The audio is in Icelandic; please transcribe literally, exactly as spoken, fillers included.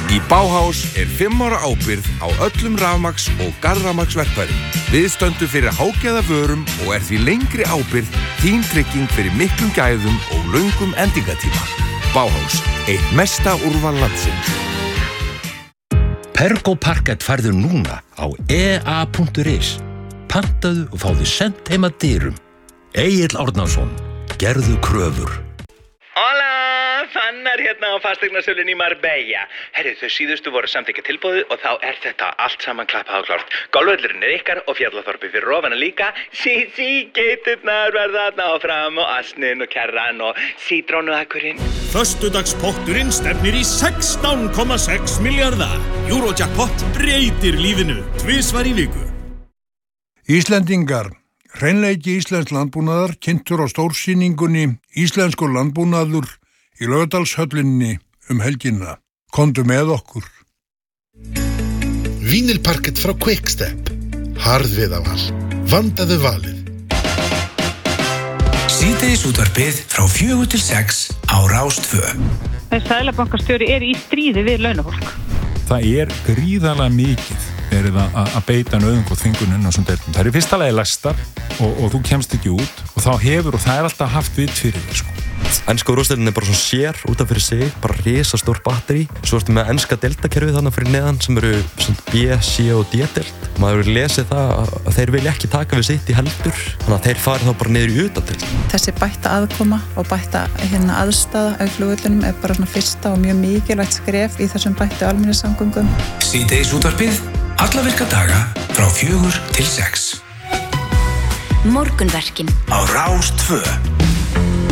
Í Bauhaus er fimm ára ábyrgð á öllum rafmagns- og garðrafmagnsverkfærum. Við stöndum fyrir hágæða vörum og er því lengri ábyrgð þín trygging fyrir miklum gæðum og löngum endingatíma. Bauhaus, eitt mesta úrval landsins. Pergo Parkett færðu núna á e a punktur is. Pantaðu og fáðu sent heim að dyrum. Egill Árnason, gerðu kröfur. Hola, Fannar hérna á fasteignasölunni í Marbella. Herri, þau síðustu voru samþykkja tilboði og þá er þetta allt saman klappað og klárt. Golfvöllurinn er ykkar og Fjallaþorpið fyrir ofan líka. Sí, sí, geiturnar verða þarna áfram og asnin og kerran og sítrónuakurinn. Föstudagspotturinn stefnir í sextán komma sex milljarða. Eurojackpot breytir lífinu tvisvar í viku. Íslendingar, hreinleiki íslensks landbúnaðar kynntur á stórsýningunni Íslenskur landbúnaður í Laugardalshöllinni um helgina. Komdu með okkur. Vínilparkett frá Quickstep. Harðviðaval. Vandaðu valið. Síðdegisútvarpið frá fjögur til sex á Rás tvö. Seðlabankastjóri er í stríði við launafólk. Það er gríðarlega mikið verið að beita nauðung og þvingunum á þessum deildum. Það er í fyrsta lagi læstar og, og þú kemst ekki út og þá hefur og það er alltaf haft við fyrir þér sko. Enska úrvalsdeildin er bara svona sér út af fyrir sig, bara risastór batteri. Svo ertu með enska deildakerfið þarna fyrir neðan sem eru B, C og D-deild. Maður hefur lesið það að þeir vilja ekki taka við sitt í heldur, þannig að þeir fari þá bara niður í utandeild. Þessi bætta aðkoma og bætta hérna aðstaða á flugvöllunum er bara svona fyrsta og mjög mikilvægt skref í þessum bættu almenningssamgöngum. Síðdegisútvarpið alla virka daga frá fjögur til sex. Morgunverkin á Rás tvö.